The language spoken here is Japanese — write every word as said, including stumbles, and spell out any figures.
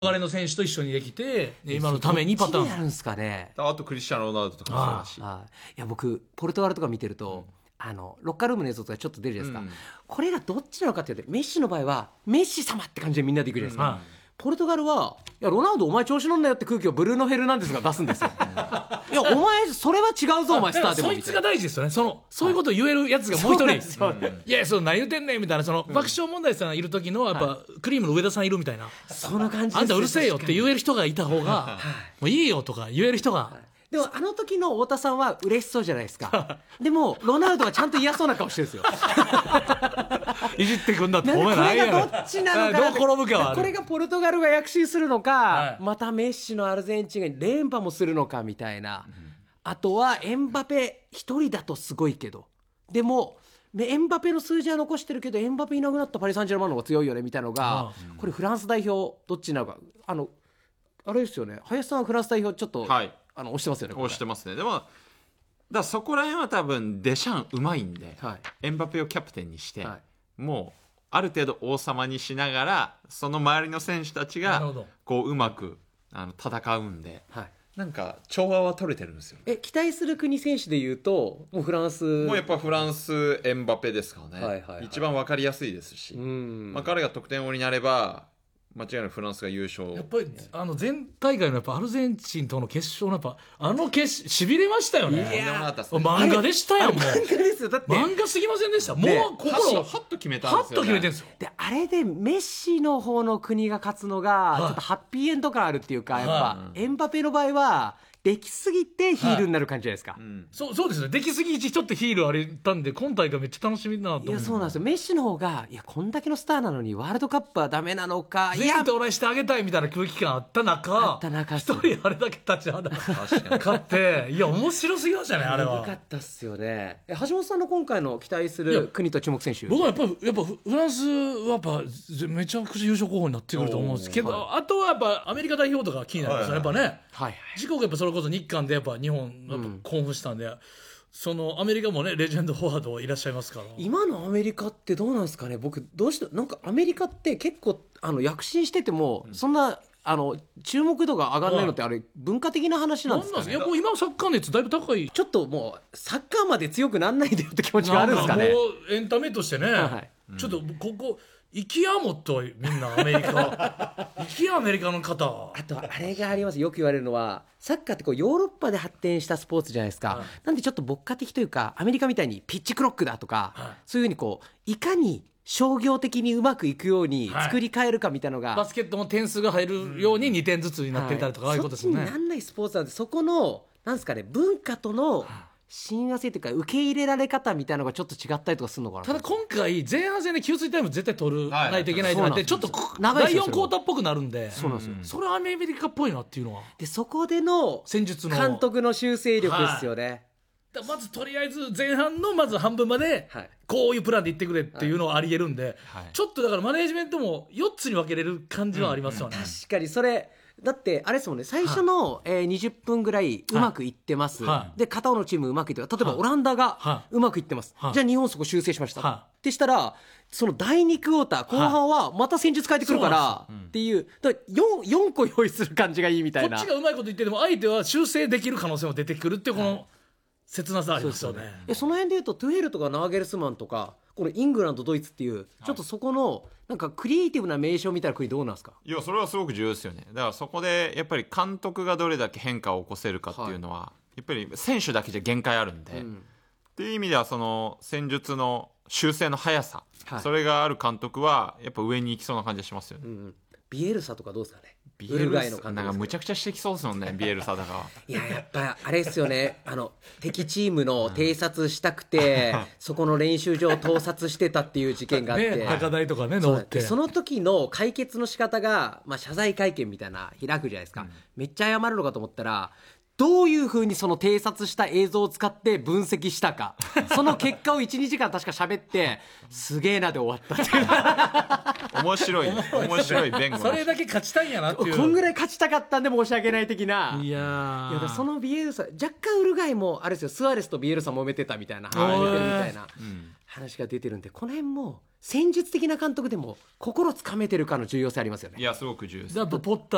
流れの選手と一緒にできて、ね、今のためにパターンやるんですかね。 あとクリスチャン・ロナウドとかもそうだし、 ああいや僕ポルトガルとか見てると、うん、あのロッカールームの映像とかちょっと出るじゃないですか、うん、これがどっちなのかっていうとメッシの場合はメッシ様って感じでみんなでいくじゃないですか、うん、ポルトガルはいやロナウドお前調子乗んなよって空気をブルーノ・フェルナンデスが出すんですよいやお前それは違うぞお前スターでもそいつが大事ですよね。そのそういうことを言えるやつがもう一人、はい、いやそう何言ってんねんみたいな、その、うん、爆笑問題さんいる時のやっぱ、はい、クリームの上田さんいるみたいな、 その感じです。 あんたうるせえよって言える人がいた方が、はい、もういいよとか言える人が、はい、 でもあの時の太田さんは嬉しそうじゃないですかでもロナウドはちゃんと嫌そうな顔してるんですよいじってくんだってお前何やねん。これがどっちなのか、 どう転ぶかはある。 これがポルトガルが躍進するのか、 はい、 またメッシのアルゼンチンが連覇もするのかみたいな、うん、あとはエンバペ一人だとすごいけどでもエンバペの数字は残してるけどエンバペいなくなったパリ・サンジェルマンの方が強いよねみたいなのが、うん、これフランス代表どっちなのか、あのあれですよね、林さんはフランス代表ちょっと、はい、あの押してますよね。 押してますね。でもだからそこら辺は多分デシャンうまいんで、はい、エンバペをキャプテンにして、はい、もうある程度王様にしながらその周りの選手たちがこううまくあの戦うんで、はい、なんか調和は取れてるんですよ。 え期待する国選手でいうともうフランスもうやっぱフランスエンバペですからね、はいはいはい、一番分かりやすいですし、うんまあ、彼が得点王になれば間違いなくフランスが優勝。 やっぱりあの前大会のやっぱアルゼンチンとの決勝のやっぱあの決しびれましたよね。いや漫画でしたよ。もう漫画ですよ。だって漫画すぎませんでした。もう心ハッと決めたんですよね。 ハッと決めてるんですよ。 であれでメッシの方の国が勝つのがちょっとハッピーエンド感あるっていうか、やっぱエンバペの場合はできすぎてヒールになる感じじゃないですか、はいうん、 そう、そうですね。できすぎちょっとヒールあれたんで今大会めっちゃ楽しみだなと思う。 いやそうなんですよ。メッシの方がいやこんだけのスターなのにワールドカップはダメなのか、 全員到来してあげたいみたいな空気感あった中、 あった中一人あれだけ立ちはだ勝っていや面白すぎましたねあれは。 よかったっすよね。え橋本さんの今回の期待する国と注目選手。 僕はやっぱやっぱフランスはやっぱめちゃくちゃ優勝候補になってくると思うんですけど、はい、あとはやっぱアメリカ代表とか気になりますね、はい、やっぱね、はい、自国やっぱそれこそ日韓でやっぱ日本やっぱ興奮したんで、うん、そのアメリカもねレジェンドフォワードいらっしゃいますから。 今のアメリカってどうなんですかね。僕どうしてなんかアメリカって結構あの躍進してても、うん、そんなあの注目度が上がらないのってあれ文化的な話なんですかね。 いやもう今サッカー熱だいぶ高い。 ちょっともうサッカーまで強くなんないでよって気持ちがあるんですかね。 もうエンタメとしてね、はい、ちょっとここ行きやもっとみんなアメリカ行きやアメリカの方。 あとあれがあります。よく言われるのはサッカーってこうヨーロッパで発展したスポーツじゃないですか、はい、なんでちょっと牧歌的というかアメリカみたいにピッチクロックだとか、はい、そういうふうにこういかに商業的にうまくいくように作り変えるかみたいなのが、はい、 バスケットも点数が入るようににてんずつになっていたりとか、はい、ああいうことですよね。 そっちになんないスポーツなんでそこのなんですかね文化との親和性というか受け入れられ方みたいなのがちょっと違ったりとかするのかな。 ただ今回前半戦で給水タイム絶対取らないといけないとなって、はい、ちょっとだいよんクォーターっぽくなるんで、そうなんですよ。それはアメリカっぽいなっていうのはでそこでの戦術の監督の修正力ですよね、はい、 だまずとりあえず前半のまず半分までこういうプランでいってくれっていうのはありえるんで、はい、ちょっとだからマネージメントもよっつに分けれる感じはありますよね、うんうん、 確かにそれだってあれですもんね。最初の、はいえー、にじゅっぷんぐらいうまくいってます、はい、で片方のチームうまくいってます。例えばオランダがうまくいってます、はい、じゃあ日本そこ修正しました、はい、ってしたらそのだいにクォーター後半はまた戦術変えてくるから、はい、っていうだから 4, よんこ用意する感じがいいみたいな。 こっちがうまいこと言ってても相手は修正できる可能性も出てくるっていうこの切なさありますよね。そうですよね。 えその辺でいうとトゥヘルとかナーゲルスマンとかこのイングランドドイツっていう、はい、ちょっとそこのなんかクリエイティブな名称みたいな国どうなんですか。 いやそれはすごく重要ですよね。だからそこでやっぱり監督がどれだけ変化を起こせるかっていうのは、はい、やっぱり選手だけじゃ限界あるんで、うん、っていう意味ではその戦術の修正の速さ、はい、それがある監督はやっぱ上に行きそうな感じがしますよね、うん、 ビエルサとかどうですかね。 ビエルサなんかむちゃくちゃしてきそうですもんねビエルサだからいややっぱあれですよね。あの敵チームの偵察したくて、うん、そこの練習場を盗撮してたっていう事件があって、 ね、高台とかね乗ってそ, その時の解決の仕方が、まあ、謝罪会見みたいな開くじゃないですか、うん、めっちゃ謝るのかと思ったらどういう風にその偵察した映像を使って分析したかその結果をいちにちかん確か喋ってすげえなで終わったっていう面白い面白い弁護それだけ勝ちたいんやなっていうこんぐらい勝ちたかったんで申し訳ない的な。 いやいやそのビエルサ若干ウルグアイもあれですよスアレスとビエルサ揉めてたみたいな揉めてるみたいな話が出てるんでこの辺も戦術的な監督でも心つかめてるかの重要性ありますよね。 いやすごく重要です。 やっぱポッター